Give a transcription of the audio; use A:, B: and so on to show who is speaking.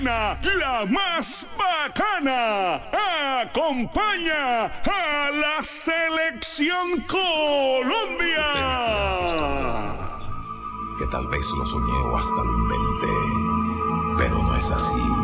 A: Dominicana, la más bacana, acompaña a la Selección Colombia.
B: Que tal vez lo soñé o hasta lo inventé, pero no es así.